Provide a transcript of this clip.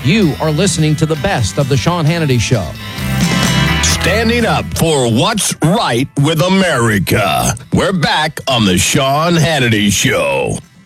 You are listening to the best of the Sean Hannity Show. Standing up for what's right with America. We're back on the Sean Hannity Show.